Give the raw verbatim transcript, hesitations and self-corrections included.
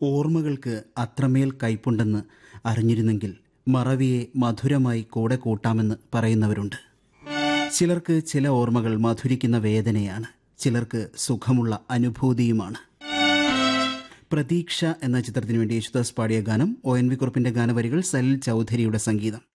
ഓർമ്മകൾക്ക് അത്രമേൽ കയ്പുണ്ടെന്ന് അറിഞ്ഞിരുന്നെങ്കിൽ മറവിയെ മധുരമായി കൂടെ കൂട്ടാമെന്ന് പറയുന്നവരുണ്ട്. ചിലർക്ക് ചില ഓർമ്മകൾ മധുരിക്കുന്ന വേദനയാണ്, ചിലർക്ക് സുഖമുള്ള അനുഭൂതിയുമാണ്. പ്രതീക്ഷ എന്ന ചിത്രത്തിനു വേണ്ടി യേശുദാസ് പാടിയ ഗാനം, ഒ എൻ വി കുറുപ്പിന്റെ ഗാനവരികൾ, സലിൽ ചൗധരിയുടെ സംഗീതം.